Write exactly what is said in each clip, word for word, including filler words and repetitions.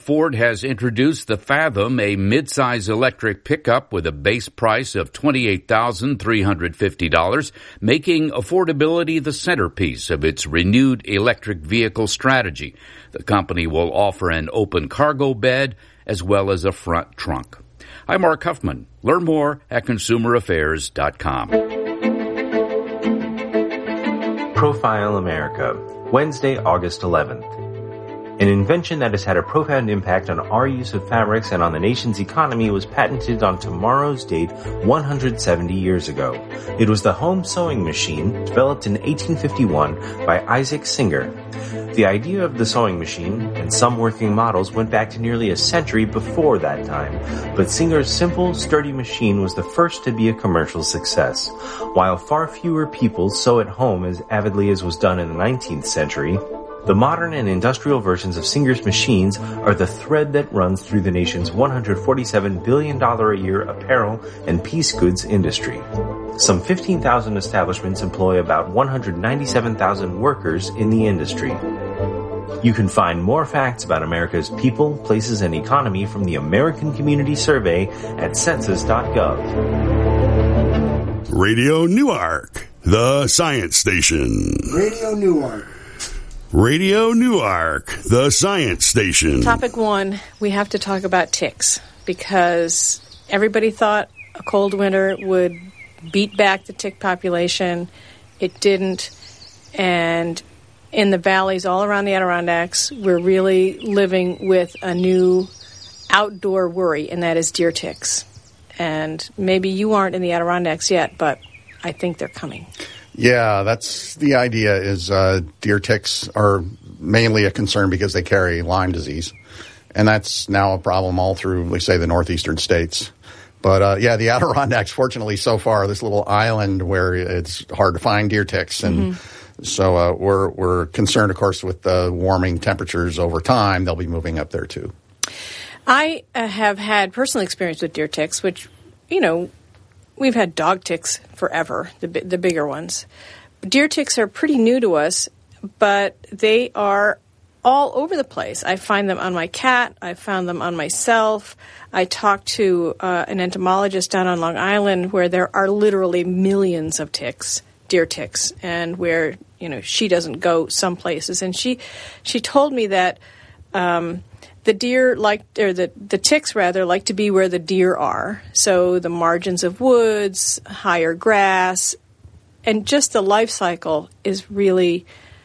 Ford has introduced the Fathom, a midsize electric pickup with a base price of twenty-eight thousand three hundred fifty dollars, making affordability the centerpiece of its renewed electric vehicle strategy. The company will offer an open cargo bed as well as a front trunk. I'm Mark Huffman. Learn more at consumer affairs dot com. Profile America, Wednesday, August eleventh. An invention that has had a profound impact on our use of fabrics and on the nation's economy was patented on tomorrow's date one hundred seventy years ago. It was the home sewing machine, developed in eighteen fifty-one by Isaac Singer. The idea of the sewing machine, and some working models, went back to nearly a century before that time, but Singer's simple, sturdy machine was the first to be a commercial success. While far fewer people sew at home as avidly as was done in the nineteenth century, the modern and industrial versions of Singer's machines are the thread that runs through the nation's one hundred forty-seven billion dollars a year apparel and piece goods industry. Some fifteen thousand establishments employ about one hundred ninety-seven thousand workers in the industry. You can find more facts about America's people, places, and economy from the American Community Survey at census dot gov. Radio Newark, the science station. Radio Newark. Radio Newark, the science station. Topic one, we have to talk about ticks because everybody thought a cold winter would beat back the tick population. It didn't. And in the valleys all around the Adirondacks, we're really living with a new outdoor worry, and that is deer ticks. And maybe you aren't in the Adirondacks yet, but I think they're coming. Yeah, that's the idea is uh, deer ticks are mainly a concern because they carry Lyme disease. And that's now a problem all through, let's say, the northeastern states. But, uh, yeah, the Adirondacks, fortunately, so far, this little island where it's hard to find deer ticks. And mm-hmm. so uh, we're, we're concerned, of course, with the warming temperatures over time. They'll be moving up there, too. I uh, have had personal experience with deer ticks, which, you know, we've had dog ticks forever, the the bigger ones. Deer ticks are pretty new to us, but they are all over the place. I find them on my cat. I found them on myself. I talked to uh, an entomologist down on Long Island where there are literally millions of ticks, deer ticks, and where, you know, she doesn't go some places. And she she told me that um, the deer like, or the, the ticks rather, like to be where the deer are. So the margins of woods, higher grass, and just the life cycle is really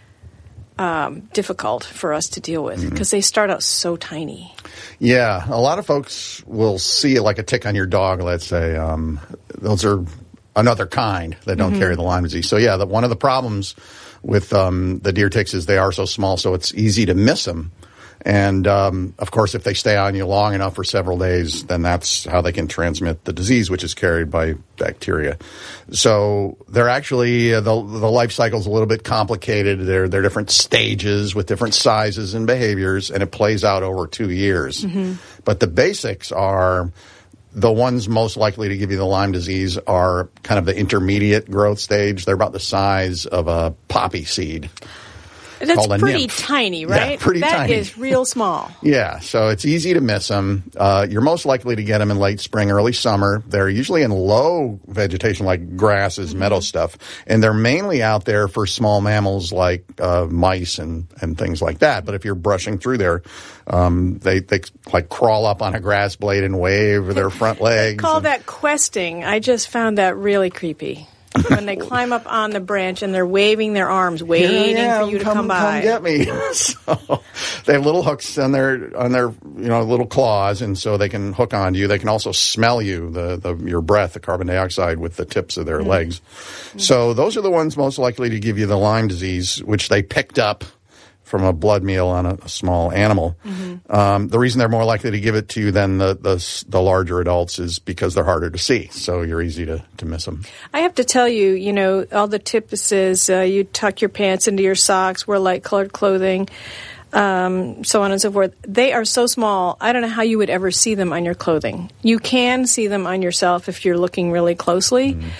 um, difficult for us to deal with because mm-hmm. they start out so tiny. Yeah, a lot of folks will see it like a tick on your dog, let's say. Um, those are another kind that don't mm-hmm. carry the Lyme disease. So, yeah, the, one of the problems with um, the deer ticks is they are so small, so it's easy to miss them. And, um, of course, if they stay on you long enough for several days, then that's how they can transmit the disease, which is carried by bacteria. So they're actually, uh, the, the life cycle is a little bit complicated. They're, they're different stages with different sizes and behaviors, and it plays out over two years. Mm-hmm. But the basics are the ones most likely to give you the Lyme disease are kind of the intermediate growth stage. They're about the size of a poppy seed. That's pretty tiny, right? Yeah, pretty that tiny. That is real small. Yeah, so it's easy to miss them. Uh, you're most likely to get them in late spring, early summer. They're usually in low vegetation like grasses, mm-hmm. meadow stuff. And they're mainly out there for small mammals like uh, mice and, and things like that. But if you're brushing through there, um, they, they like crawl up on a grass blade and wave their front legs. They call and, that questing. I just found that really creepy. When they climb up on the branch and they're waving their arms, waiting yeah, for you to come, come by. Come get me. So they have little hooks on their on their you know little claws, and so they can hook onto you. They can also smell you, the, the your breath, the carbon dioxide, with the tips of their mm. legs. Mm. So those are the ones most likely to give you the Lyme disease, which they picked up from a blood meal on a, a small animal. Mm-hmm. Um, the reason they're more likely to give it to you than the, the the larger adults is because they're harder to see, so you're easy to, to miss them. I have to tell you, you know, all the tips is uh, you tuck your pants into your socks, wear light-colored clothing, um, so on and so forth. They are so small, I don't know how you would ever see them on your clothing. You can see them on yourself if you're looking really closely. Mm-hmm.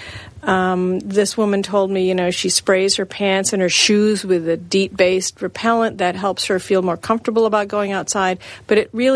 Um, this woman told me, you know, she sprays her pants and her shoes with a DEET-based repellent that helps her feel more comfortable about going outside. But it really